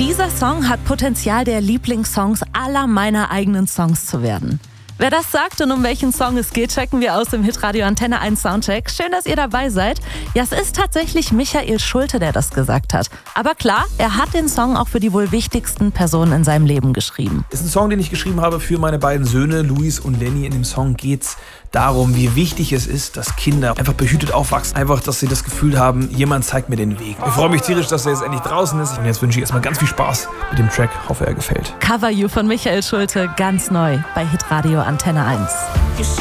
Dieser Song hat Potenzial, der Lieblingssongs aller meiner eigenen Songs zu werden. Wer das sagt und um welchen Song es geht, checken wir aus im Hitradio Antenne 1 Soundcheck. Schön, dass ihr dabei seid. Ja, es ist tatsächlich Michael Schulte, der das gesagt hat. Aber klar, er hat den Song auch für die wohl wichtigsten Personen in seinem Leben geschrieben. Ist ein Song, den ich geschrieben habe für meine beiden Söhne, Luis und Lenny. In dem Song geht's darum, wie wichtig es ist, dass Kinder einfach behütet aufwachsen. Einfach, dass sie das Gefühl haben, jemand zeigt mir den Weg. Ich freue mich tierisch, dass er jetzt endlich draußen ist. Und jetzt wünsche ich erstmal ganz viel Spaß mit dem Track. Hoffe, er gefällt. Cover You von Michael Schulte, ganz neu bei Hitradio Antenne 1.